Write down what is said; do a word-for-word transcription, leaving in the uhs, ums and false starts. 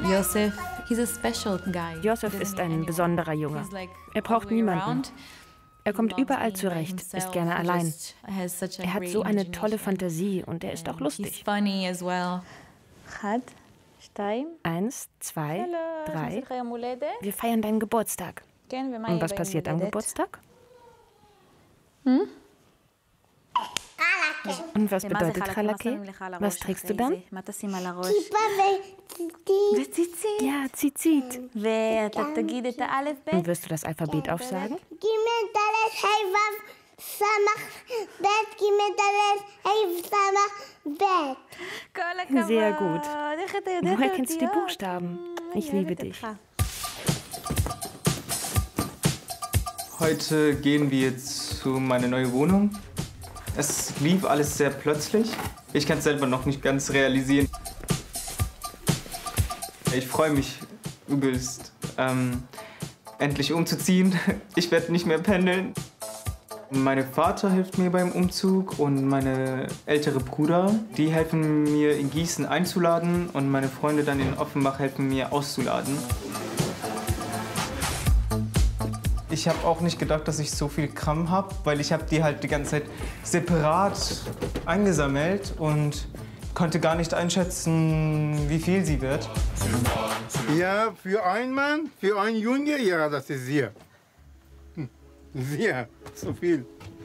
Josef, he's a special guy. Josef ist ein besonderer Junge. Er braucht niemanden. Er kommt überall zurecht, ist gerne allein. Er hat so eine tolle Fantasie und er ist auch lustig. Eins, zwei, drei. Wir feiern deinen Geburtstag. Und was passiert am Geburtstag? Hm? Und was bedeutet Chalake? Was trägst du dann? Ja, Zizit. Und wirst du das Alphabet aufsagen? Sehr gut. Woher kennst du die Buchstaben? Ich liebe dich. Heute gehen wir zu meiner neuen Wohnung. Es lief alles sehr plötzlich. Ich kann es selber noch nicht ganz realisieren. Ich freue mich übelst, ähm, endlich umzuziehen. Ich werde nicht mehr pendeln. Mein Vater hilft mir beim Umzug und meine ältere Bruder, die helfen mir in Gießen einzuladen und meine Freunde dann in Offenbach helfen mir auszuladen. Ich habe auch nicht gedacht, dass ich so viel Kram habe, weil ich habe die halt die ganze Zeit separat eingesammelt und konnte gar nicht einschätzen, wie viel sie wird. Ja, für einen Mann, für einen Junge, ja, das ist sehr. Sehr, so viel.